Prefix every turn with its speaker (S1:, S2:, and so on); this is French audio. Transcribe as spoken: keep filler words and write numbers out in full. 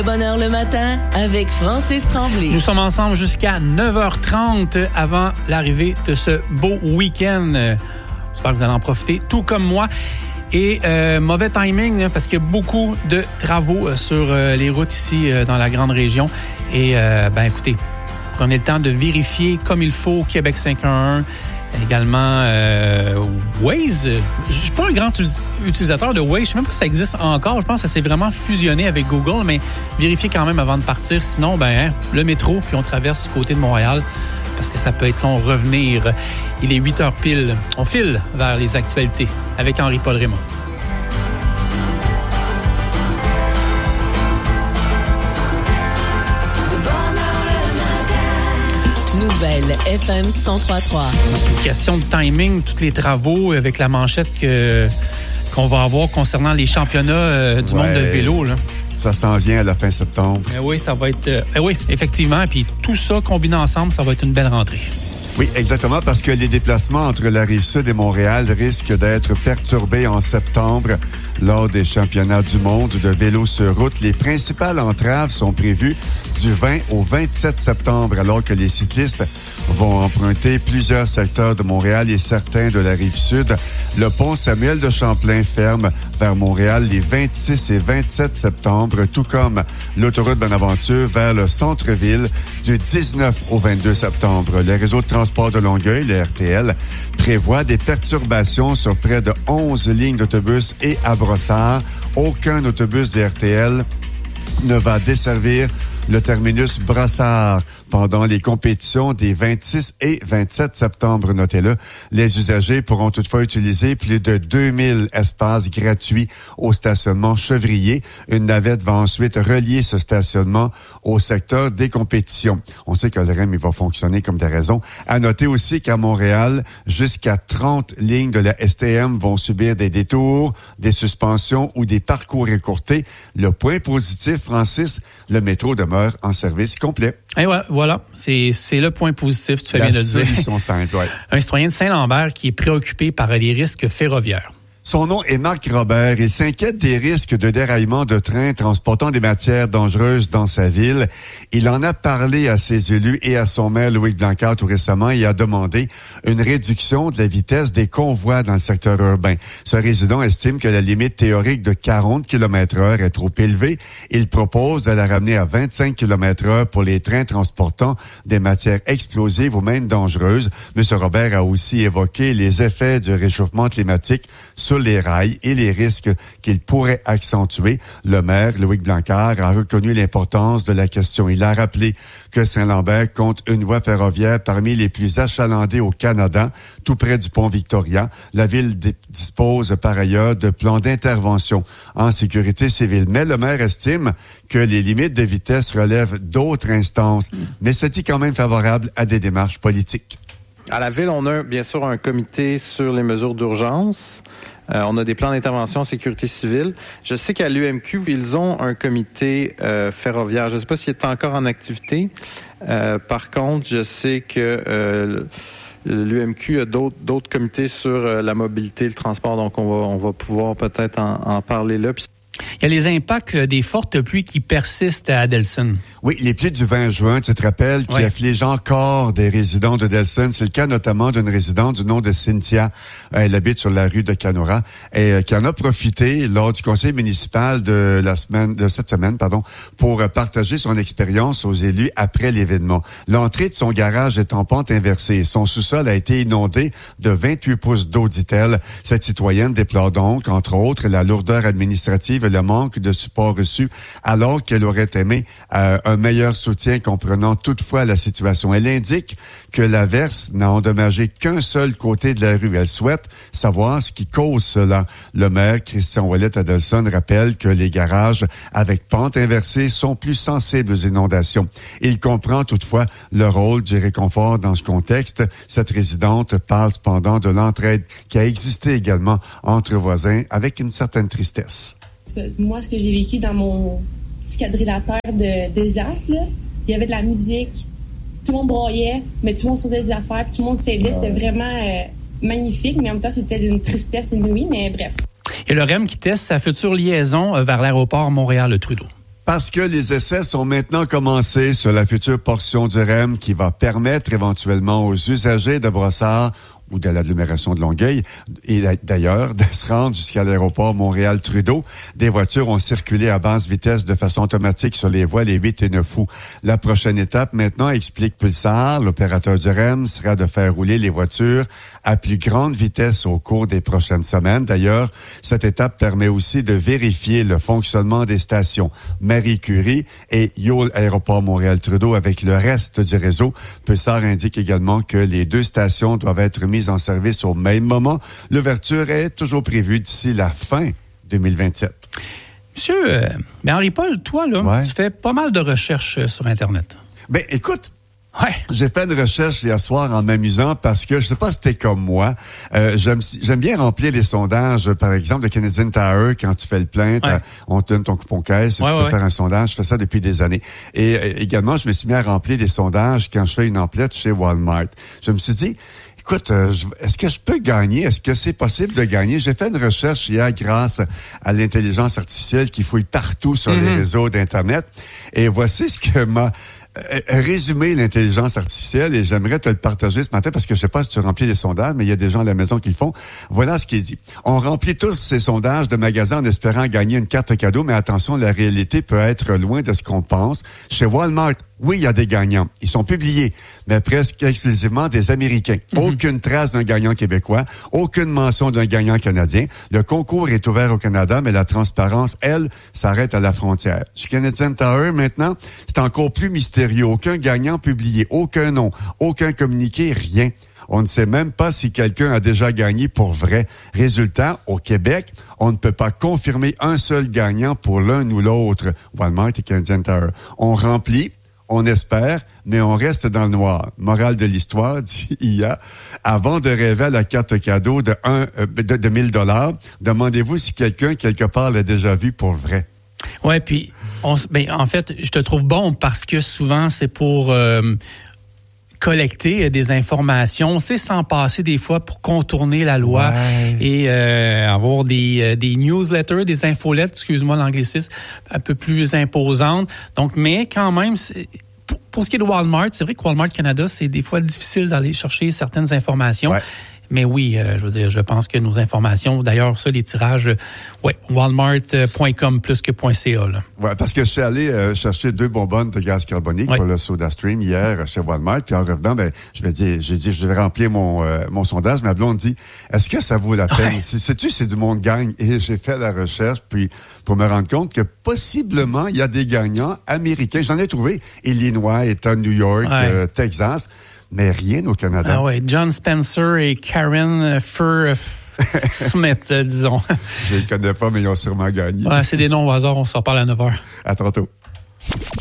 S1: Bonheur le matin avec Francis Tremblay.
S2: Nous sommes ensemble jusqu'à neuf heures trente avant l'arrivée de ce beau week-end. J'espère que vous allez en profiter, tout comme moi. Et euh, mauvais timing, parce qu'il y a beaucoup de travaux sur euh, les routes ici euh, dans la grande région. Et euh, ben écoutez, prenez le temps de vérifier comme il faut Québec cinq un un. Également, euh, Waze. Je suis pas un grand utilisateur de Waze. Je sais même pas si ça existe encore. Je pense que ça s'est vraiment fusionné avec Google, mais vérifiez quand même avant de partir. Sinon, ben, hein, le métro, puis on traverse du côté de Montréal parce que ça peut être long revenir. Il est huit heures pile. On file vers les actualités avec Henri-Paul Raymond.
S1: Nouvelle F M cent trois virgule trois.
S2: Question de timing, tous les travaux avec la manchette que, qu'on va avoir concernant les championnats euh, du ouais, monde de vélo. Là.
S3: Ça s'en vient à la fin septembre.
S2: Eh oui, ça va être... Euh, eh oui, effectivement. Puis tout ça combiné ensemble, ça va être une belle rentrée.
S3: Oui, exactement, parce que les déplacements entre la Rive-Sud et Montréal risquent d'être perturbés en septembre lors des championnats du monde de vélo sur route. Les principales entraves sont prévues du vingt au vingt-sept septembre, alors que les cyclistes vont emprunter plusieurs secteurs de Montréal et certains de la Rive-Sud. Le pont Samuel de Champlain ferme vers Montréal les vingt-six et vingt-sept septembre, tout comme l'autoroute Bonaventure vers le centre-ville du dix-neuf au vingt-deux septembre. Le réseau de transport de Longueuil, le R T L, prévoit des perturbations sur près de onze lignes d'autobus et à Brossard. Aucun autobus du R T L ne va desservir le terminus Brossard pendant les compétitions des vingt-six et vingt-sept septembre, notez-le. Les usagers pourront toutefois utiliser plus de deux mille espaces gratuits au stationnement Chevrier. Une navette va ensuite relier ce stationnement au secteur des compétitions. On sait que le R E M il va fonctionner comme des raisons. À noter aussi qu'à Montréal, jusqu'à trente lignes de la S T M vont subir des détours, des suspensions ou des parcours écourtés. Le point positif, Francis, le métro demeure en service complet.
S2: Et ouais, voilà, c'est, c'est le point positif, tu fais bien de le dire.
S3: La solution simple, ouais.
S2: Un citoyen de Saint-Lambert qui est préoccupé par les risques ferroviaires.
S3: Son nom est Marc Robert. Il s'inquiète des risques de déraillement de trains transportant des matières dangereuses dans sa ville. Il en a parlé à ses élus et à son maire Loïc Blanquart tout récemment et a demandé une réduction de la vitesse des convois dans le secteur urbain. Ce résident estime que la limite théorique de quarante kilomètres heure est trop élevée. Il propose de la ramener à vingt-cinq kilomètres heure pour les trains transportant des matières explosives ou même dangereuses. M. Robert a aussi évoqué les effets du réchauffement climatique sur les rails et les risques qu'il pourrait accentuer. Le maire, Loïc Blanquart, a reconnu l'importance de la question. Il a rappelé que Saint-Lambert compte une voie ferroviaire parmi les plus achalandées au Canada, tout près du pont Victoria. La ville d- dispose par ailleurs de plans d'intervention en sécurité civile. Mais le maire estime que les limites de vitesse relèvent d'autres instances, mais se dit quand même favorable à des démarches politiques.
S4: À la ville, on a bien sûr un comité sur les mesures d'urgence. Euh, on a des plans d'intervention en sécurité civile. Je sais qu'à l'U M Q, ils ont un comité euh, ferroviaire. Je ne sais pas s'il est encore en activité. Euh, par contre, je sais que euh, l'U M Q a d'autres, d'autres comités sur euh, la mobilité et le transport. Donc, on va, on va pouvoir peut-être en, en parler là. Puis,
S2: il y a les impacts des fortes pluies qui persistent à Adelson.
S3: Oui, les pluies du vingt juin, tu te rappelles, qui oui. affligent encore des résidents de Delson. C'est le cas notamment d'une résidente du nom de Cynthia. Elle habite sur la rue de Canora et euh, qui en a profité lors du conseil municipal de la semaine, de cette semaine, pardon, pour euh, partager son expérience aux élus après l'événement. L'entrée de son garage est en pente inversée. Son sous-sol a été inondé de vingt-huit pouces d'eau, dit-elle. Cette citoyenne déplore donc, entre autres, la lourdeur administrative et le manque de support reçu, alors qu'elle aurait aimé euh, un meilleur soutien comprenant toutefois la situation. Elle indique que l'averse n'a endommagé qu'un seul côté de la rue. Elle souhaite savoir ce qui cause cela. Le maire, Christian Ouellet Adelson, rappelle que les garages avec pente inversée sont plus sensibles aux inondations. Il comprend toutefois le rôle du réconfort dans ce contexte. Cette résidente parle cependant de l'entraide qui a existé également entre voisins avec une certaine tristesse.
S5: Moi, ce que j'ai vécu dans mon petit quadrilatère de désastre, là, il y avait de la musique, tout le monde broyait, mais tout le monde sortait des affaires, puis tout le monde s'aidait. C'était vraiment euh, magnifique, mais en même temps, c'était d'une tristesse inouïe, mais bref.
S2: Et le R E M qui teste sa future liaison vers l'aéroport Montréal-Trudeau.
S3: Parce que les essais sont maintenant commencés sur la future portion du R E M qui va permettre éventuellement aux usagers de Brossard ou de l'agglomération de Longueuil, et d'ailleurs, de se rendre jusqu'à l'aéroport Montréal-Trudeau. Des voitures ont circulé à basse vitesse de façon automatique sur les voies les huit et neuf août. La prochaine étape, maintenant, explique Pulsar, l'opérateur du R E M, sera de faire rouler les voitures à plus grande vitesse au cours des prochaines semaines. D'ailleurs, cette étape permet aussi de vérifier le fonctionnement des stations Marie Curie et Yole Aéroport Montréal-Trudeau avec le reste du réseau. Pulsar indique également que les deux stations doivent être mises en service au même moment. L'ouverture est toujours prévue d'ici la fin deux mille vingt-sept.
S2: Monsieur, euh, mais Henri-Paul, toi, là,
S3: ouais.
S2: tu fais pas mal de recherches sur Internet.
S3: Ben, écoute,
S2: ouais.
S3: j'ai fait une recherche hier soir en m'amusant parce que, je sais pas si t'es comme moi, euh, j'aime, j'aime bien remplir les sondages, par exemple, de Canadian Tire, quand tu fais le plein, ouais. on te donne ton coupon caisse, ouais, tu peux ouais. faire un sondage, je fais ça depuis des années. Et euh, également, je me suis mis à remplir des sondages quand je fais une emplette chez Walmart. Je me suis dit, écoute, euh, est-ce que je peux gagner? Est-ce que c'est possible de gagner? J'ai fait une recherche hier grâce à l'intelligence artificielle qui fouille partout sur mm-hmm. les réseaux d'Internet. Et voici ce que m'a euh, résumé l'intelligence artificielle, et j'aimerais te le partager ce matin parce que je sais pas si tu remplis les sondages, mais il y a des gens à la maison qui le font. Voilà ce qu'il dit. On remplit tous ces sondages de magasins en espérant gagner une carte cadeau, mais attention, la réalité peut être loin de ce qu'on pense. Chez Walmart, oui, il y a des gagnants. Ils sont publiés, mais presque exclusivement des Américains. Mm-hmm. Aucune trace d'un gagnant québécois, aucune mention d'un gagnant canadien. Le concours est ouvert au Canada, mais la transparence, elle, s'arrête à la frontière. Chez Canadian Tire, maintenant, c'est encore plus mystérieux. Aucun gagnant publié, aucun nom, aucun communiqué, rien. On ne sait même pas si quelqu'un a déjà gagné pour vrai. Résultat, au Québec, on ne peut pas confirmer un seul gagnant pour l'un ou l'autre. Walmart et Canadian Tire. On remplit, on espère, mais on reste dans le noir. Morale de l'histoire, dit I A, avant de rêver à la carte cadeau de, un, euh, de, de mille dollars, demandez-vous si quelqu'un, quelque part, l'a déjà vu pour vrai.
S2: Ouais, puis on, ben, en fait, je te trouve bon parce que souvent, c'est pour euh, collecter des informations, c'est sans passer des fois pour contourner la loi ouais. et euh, avoir des, des newsletters, des infolettes, excuse-moi l'anglicisme, un peu plus imposantes. Donc, mais quand même, c'est, pour, pour ce qui est de Walmart, c'est vrai que Walmart Canada, c'est des fois difficile d'aller chercher certaines informations. Ouais. Mais oui, euh, je veux dire, je pense que nos informations, d'ailleurs, ça, les tirages, euh, ouais, walmart point com plus que .ca, là.
S3: Ouais, parce que je suis allé euh, chercher deux bonbonnes de gaz carbonique ouais. pour le SodaStream hier chez Walmart, puis en revenant, ben, je vais dire, j'ai dit, je vais remplir mon euh, mon sondage. Ma blonde dit, est-ce que ça vaut la peine? Ouais. Sais-tu, c'est du monde gagne. Et j'ai fait la recherche, puis pour me rendre compte que possiblement, il y a des gagnants américains. J'en ai trouvé. Illinois, État de New York, ouais. euh, Texas. Mais rien au Canada.
S2: Ah ouais, John Spencer et Karen Fur Smith, disons.
S3: Je les connais pas, mais ils ont sûrement gagné.
S2: Ouais, c'est des noms au hasard. On s'en parle à neuf heures.
S3: À tantôt.